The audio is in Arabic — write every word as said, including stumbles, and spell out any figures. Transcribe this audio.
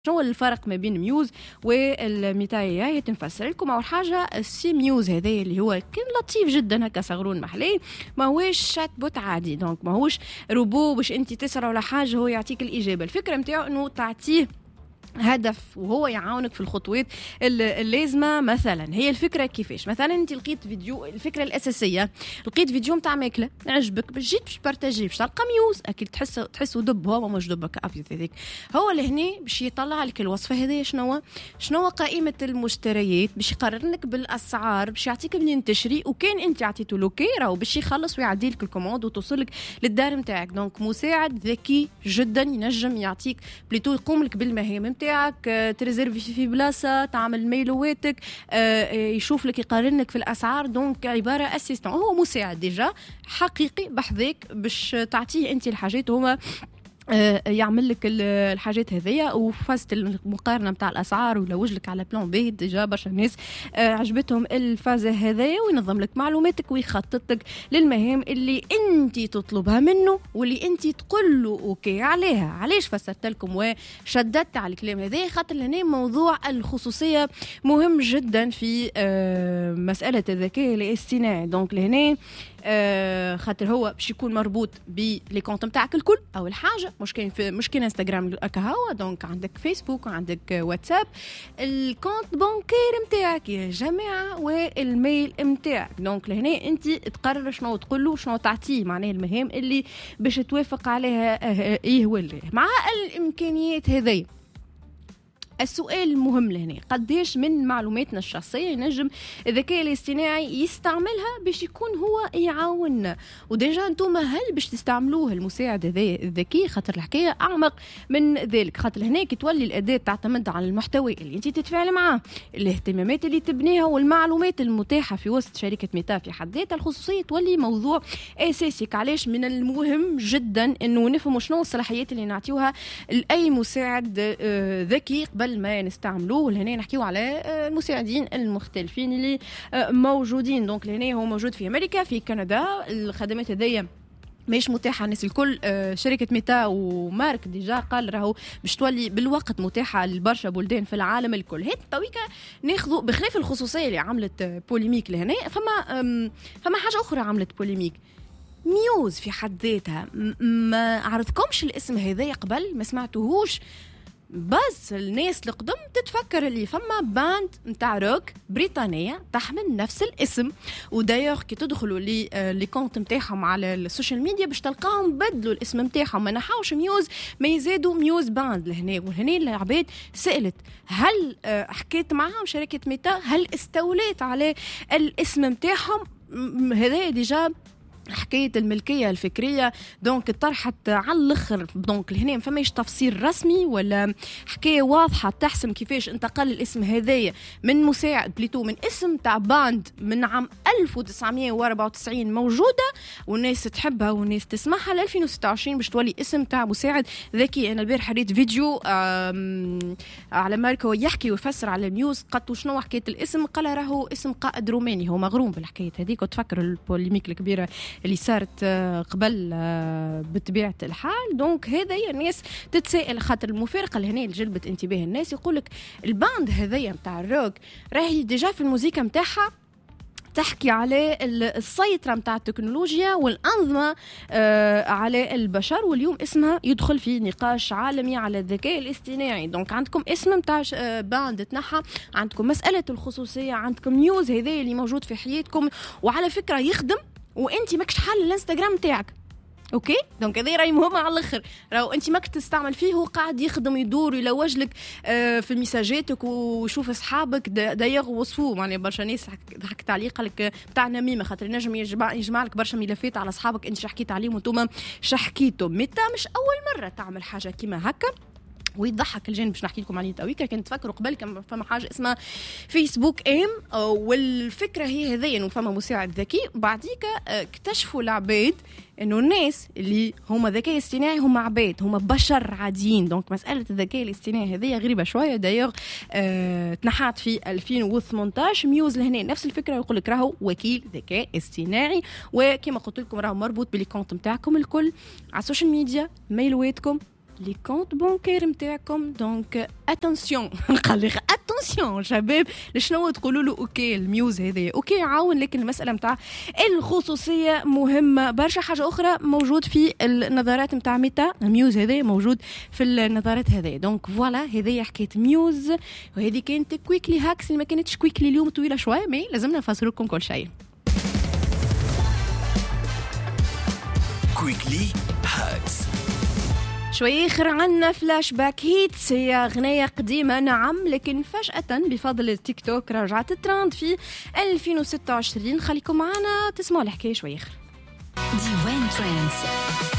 شنو الفرق ما بين ميوز والميتاي؟ تنفسر لكم. اول حاجه السي ميوز هذا اللي هو كان لطيف جدا هكا صغرون محلي، ما هوش شات بوت عادي، دونك ما هوش روبو باش انت تسرع ولا حاجه هو يعطيك الاجابه. الفكره نتاعو انه تعطيه هدف وهو يعاونك في الخطوات اللازمه. مثلا هي الفكره كيفاش؟ مثلا انت لقيت فيديو، الفكره الاساسيه لقيت فيديو نتاع ماكله عجبك، باش جيت باش بارطاجي باش تلقى ميوز، اكيد تحس تحسوا دب، هو مش دبك ابيض هذيك، هو لهنا باش يطلع لك الوصفه هذه شنو شنو قائمه المشتريات، باش يقارنك بالاسعار، باش يعطيك منين تشري، وكان انت عطيته لوكي راهو باش يخلص ويعدي لك الكوموند وتوصلك للدار نتاعك. دونك مساعد ذكي جدا، ينجم يعطيك بليتو يقوم لك بالمهام تاعك، تريزيرفي في بلاصه، تعمل ميلواتك، يشوف لك يقارنك في الاسعار. دونك عباره اسيستون، هو مساعد ديجا حقيقي بحذاك باش تعطيه انت الحاجات، هما يعمل لك الحاجات هذيا. وفازة المقارنه نتاع الاسعار ويلوج لك على بلان بي، ديجا برشا ناس عجبتهم الفازه هذيا، وينظم لك معلوماتك ويخطط لك للمهام اللي انت تطلبها منه واللي انت تقول له اوكي عليها. علاش فسرت لكم وشددت على الكلام هذا؟ خاطر هنا موضوع الخصوصيه مهم جدا في مساله الذكاء الاصطناعي. دونك لهنا آه خاطر هو باش يكون مربوط بلي كونت نتاعك الكل. اول حاجه مش كاين في مش كاين انستغرام هكا، دونك عندك فيسبوك وعندك واتساب، الكونت بانكير نتاعك يا جماعه والميل نتاعك. دونك لهنا انت تقرر شنو تقول له، شنو تعطيه، معناه المهام اللي باش توافق عليها آه ايه ولا مع الامكانيات هذه. السؤال المهم لهنا، قديش من معلوماتنا الشخصية ينجم الذكاء الاصطناعي يستعملها باش يكون هو يعاوننا؟ وديجا انتم هل باش تستعملوه المساعد هذا الذكي؟ خاطر الحكاية أعمق من ذلك. خاطر هنا كي تولي الأداة تعتمد على المحتوى اللي انت تتفاعل معاه، الاهتمامات اللي تبنيها، والمعلومات المتاحة في وسط شركة ميتا في حد ذاتها، الخصوصية تولي موضوع أساسي. علاش من المهم جدا انه نفهموا شنو الصلاحيات اللي نعطيوها لأي مساعد ذكي قبل ما نستعملوه. لهنا نحكيو على المساعدين المختلفين اللي موجودين. دونك لهنا هو موجود في امريكا، في كندا. الخدمات هذيا مش متاحه الناس الكل. شركه ميتا ومارك ديجا قال راهو باش تولي بالوقت متاحه لبرشا بلدان في العالم الكل. هيك تويكا ناخذوا بخلاف الخصوصيه اللي عملت بوليميك لهنا، فما فما حاجه اخرى عملت بوليميك. ميوز في حد ذاتها ما عرضكمش الاسم هذا قبل؟ ما سمعتوهوش؟ بس الناس القدم تتفكر اللي فما باند متاع روك بريطانية تحمل نفس الاسم، ودايوغ كي تدخلوا لي لي كونت متاعهم على السوشيال ميديا باش تلقاهم بدلوا الاسم متاعهم، ما نحاوش ميوز ما يزيدوا ميوز باند لهنا. وهنا العباد سألت هل حكيت معهم شركة ميتا، هل استوليت على الاسم متاعهم؟ هذا ديجا حكاية الملكية الفكرية دونك طرحت على الاخر. دونك لهنا ما فماش تفسير رسمي ولا حكاية واضحة تحسم كيفاش انتقل الاسم هذايا من مساعد بليتو من اسم تاع باند من عام ألف وتسعمية وأربعة وتسعين موجودة والناس تحبها والناس تسمعها ل ألفين وستة وعشرين باش تولي اسم تاع مساعد ذكي. انا البارح حريت فيديو على ماركو يحكي ويفسر على الميوز، قالت شنو حكاية الاسم؟ قال راهو اسم قائد روماني، هو مغروم بالحكاية هذيك. وتفكر البوليميك الكبيرة اللي صارت قبل بطبيعة الحال. دونك هذا الناس تتسائل خاطر المفارقة اللي هنا جلبت انتباه الناس. يقولك الباند هذايا متاع الروك راهي ديجا في الموسيقى متاعها تحكي على السيطرة متاع التكنولوجيا والأنظمة على البشر، واليوم اسمها يدخل في نقاش عالمي على الذكاء الاصطناعي. دونك عندكم اسم متاع باند تنحى، عندكم مسألة الخصوصية، عندكم نيوز هذا اللي موجود في حياتكم وعلى فكرة يخدم وانت ماكش حل الانستغرام تاعك. اوكي دونك هذه راهي مهمه على الاخر، راهو انت ماك تستعمل فيه، هو قاعد يخدم يدور ويلوج لك آه في ميساجاتك ويشوف اصحابك. دايوغ وصفوه معناها برشا ناس حكت عليه قال لك بتاع نميمه، خاطر نجم يجمع, يجمع لك برشا ملفات على اصحابك انت حكيت عليهم وانتم شحكيتوا. متى مش اول مره تعمل حاجه كيما هكا. ويضحك الجانب باش نحكي لكم عليه تويكا. كنت تفكروا قبل كان فما حاجه اسمها فيسبوك ام، والفكره هي هذه انه فما مساعد ذكي. بعديك اكتشفوا العباد انه الناس اللي هما ذكاء اصطناعي هما عباد، هما بشر عاديين. دونك مساله الذكاء الاصطناعي هذه غريبه شويه. دايوغ اه تنحات في ألفين وثمانطاش. ميوز لهنا نفس الفكره، يقول لك راهو وكيل ذكاء اصطناعي، وكما قلت لكم راهو مربوط بالكونت نتاعكم الكل على السوشيال ميديا، ميلواتكم، لي كونت بانكير نتاعكم. دونك اتونسيون نقول لك اتونسيون شباب لشنو تقولوا له اوكي الميوز هذا اوكي يعاون، لكن المساله نتاع الخصوصيه مهمه برشا. حاجه اخرى موجود في النظارات نتاع ميتا، الميوز هذا موجود في النظارات هذه. دونك فوالا هذه حكايه ميوز، وهذه كانت كويكلي هاكس اللي ما كانتش كويكلي اليوم طويله شويه، مي لازمنا نفسر لكم كل شيء. كويكلي هاكس. شوي آخر عنا فلاش باك هيتس، هي أغنية قديمة نعم، لكن فجأة بفضل التيك توك رجعت الترند في ألفين وستة وعشرين. خليكم معنا تسمعوا الحكاية شوي آخر. ديوان ترندز.